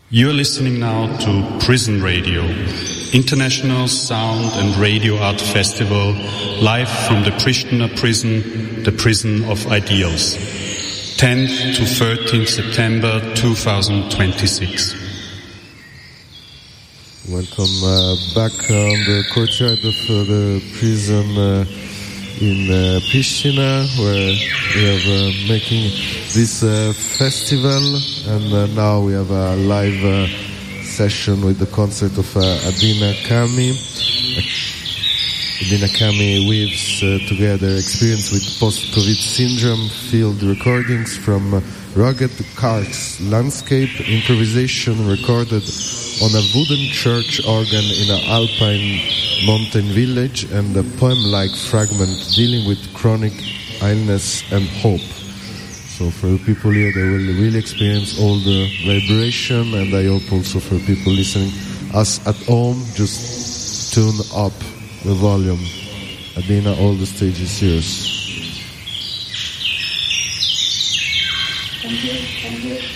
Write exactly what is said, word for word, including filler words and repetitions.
You're listening now to Prison Radio, International Sound and Radio Art Festival, live from the Pristina prison, the prison of ideals, tenth to thirteenth September twenty twenty-six. Welcome uh, back on the courtyard of uh, the prison uh, in uh, Pristina, where we are uh, making this uh, festival, and uh, now we have a live uh, session with the concert of uh, Adina Kami. Adina Kami weaves uh, together experience with post-COVID syndrome, field recordings from uh, rugged Karks landscape, improvisation recorded on a wooden church organ in an alpine mountain village, and a poem-like fragment dealing with chronic illness and hope. So for the people here, they will really experience all the vibration, and I hope also for people listening us at home, just tune up the volume. Adina, all the stage is yours. Thank you, thank you.